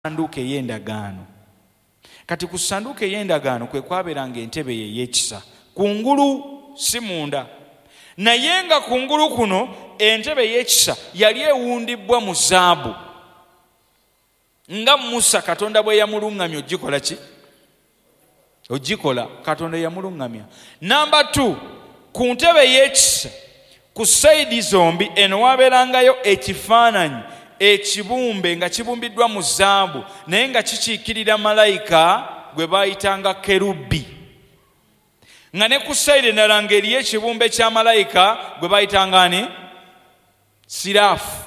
Sanduuke ey'endagaano. Kati ku sanduuke ey'endagaano kwe kwabeeranga entebe ye ey'ekisa kungulu si munda, naye nga kungulu kuno entebe ey'ekisa yali ewundibwa mu zaabu nga Musa Katonda bwe yamulungamya ogikola ki? Ogikola Katonda yamulungamya. Namba 2, ku ntebe ey'ekisa ku sayidi zombi eno waabeerangayo ekifaananyi ekibumbe nga kibumbiddwa mu zaabu naye nga kikiikirira malayika gwe baayitanga kerubi, nga ne ku sayidi endala ng'eriyo ekibumbe kya malayika gwe baayitanga ani? Siraafu.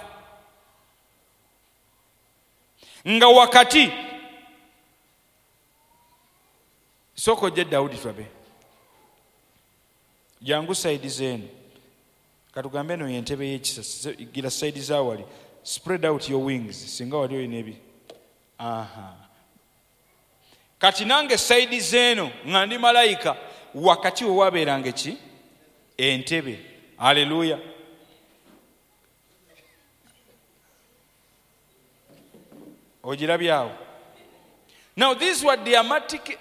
Nga wakati sooka ojje Dawudi twabe jangu sayidi zeenu katugambe eno y'entebe y'ekisa, gira sayidi zaawali, spread out your wings singa wali oyina ebi. Kati nange sayidi zeeno nga ndi malayika wakati we wabeeranga ki? Entebe. Haleluya. Ogirabye awo? Now these were dramatic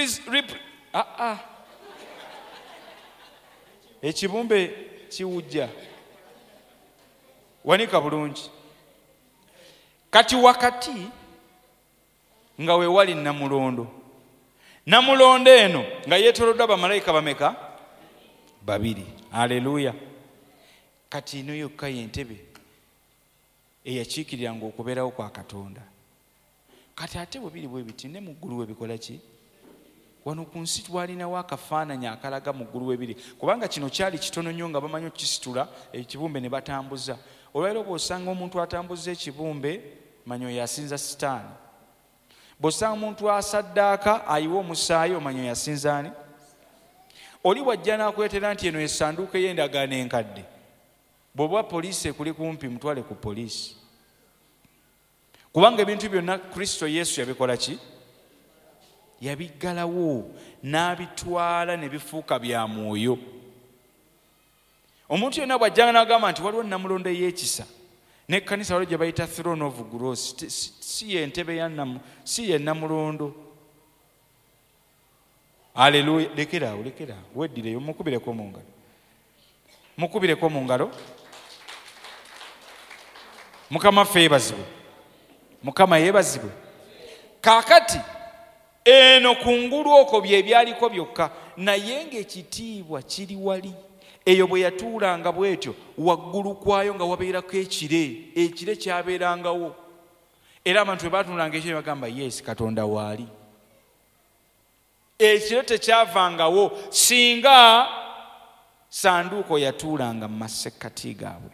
ekibumbe kiwujja wanika bulungi. Kati wakati nga we wali namulondo. Namulondo eno nga yeetoloddwa bamalayika bameka? 2. Haleluya. Kati ino yokka y'entebe eyakiikiriranga okubeerawo kwa Katonda. Kati ate bwe biri bwe biti ne mu ggulu we bikola ki? Wano ku nsi twalinawo akafaananyi akalaga mu ggulu we biri, kubanga kino kyali kitono nnyo nga bamanyi okukisitula ekibumbe ne batambuza. Olwaleero bw'osanga omuntu atambuza ekibumbe manyi oyo asinza sitaani. Bw'osanga omuntu asaddaaka ayiwa omusaayi omanyi oyo asinza ani? Oli bw'ajja n'akwetera nti eno essanduuko ey'endagaano enkadde, bw'oba poliisi ekuli kumpi mutwale ku poliisi, kubanga ebintu byonna Kristo Yesu yabikola ki? Yabiggalawo n'abitwala ne bifuuka bya mwoyo. Omuntu yenna bw'ajjanga n'agamba nti waliwo namulondo ey'ekisa n'ekkanisa waliwo gye bayita throne of grace, si y'entebe si ye namulondo. Haleluya. Lekeraawo weddireyo mukubireko mu ngalo. Mukama ffe yeebazibwe. Mukama yeebazibwe. Kaakati eno kungulu okwo bye byaliko byokka, naye ng'ekitiibwa kiri wali. Eyo bwe yatuulanga bw'etyo waggulu kwayo nga wabeerako ekire kyabeerangawo, era abantu bwe baatuulanga ekire bagamba yes, Katonda waali. Ekire tekyavangawo singa sanduuko yatuulanga mu masekkati gaabwe.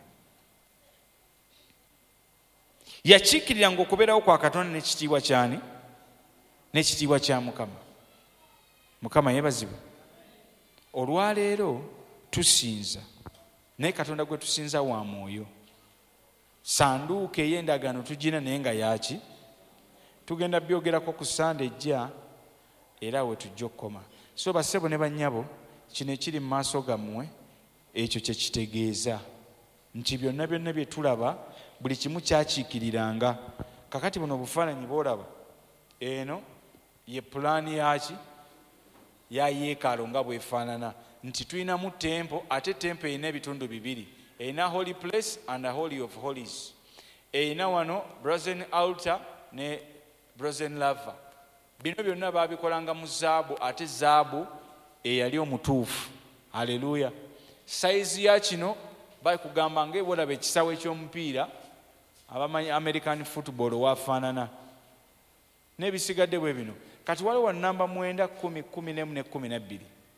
Yakiikiriranga okubeerawo kwa Katonda n'ekitiibwa kyani? N'ekitiibwa kya Mukama. Mukama yeebazibwe. Olwaleero tusinza naye Katonda gwe tusinza wa mwoyo. Sanduuko ey'endagaano tugina naye nga yaki? Tugenda byogerako ku Sande ejja era we tujja okukoma. So bassebo ne bannyabo, kino ekiri mu maaso gammwe ekyo kye kitegeeza nti byonna bye tulaba buli kimu kyakiikiriranga. Kakati buno obufaananyi bw'olaba eno ye pulaani yaki? Ya yeekaalu nga bwefaanana, nti tulinamu tempo, ate tempo erina ebitundu 2, erina holy place and holy of holies. Erina wano brazen altar ne brazen laver. Bino byonna baabikolanga mu zaabu, ate zaabu eyali omutuufu. Haleluya. Sayizi ya kino bakugamba ng'ebolaba ekisawo eky'omupiira abamanyi American football waafaanana n'ebisigadde bwe bino. Kati waliwo namba 9, 10, 11 ne 12.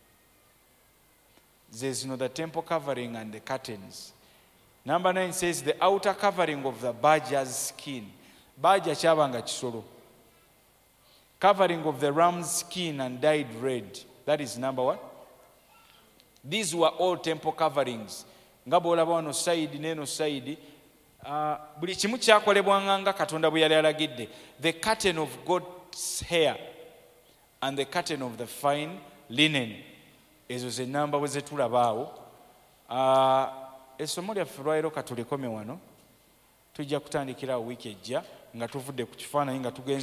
There's the temple covering and the curtains. Number 9 says the outer covering of the badger's skin. Badger kyabanga kisolo. Covering of the ram's skin and dyed red. That is number 1. These were all temple coverings. Nga bw'olaba wano sayidi n'eno sayidi, buli kimu kyakolebwanga nga Katonda bwe yali alagidde. The curtain of God's hair and the curtain of the fine linen. Ezo ze namba bwe zetulabaawo. Essomo lyaffe lwaleero katulekome wano. Tujja kutandikira wiiki ejja nga tuvudde ku kifaananyi nga tugenze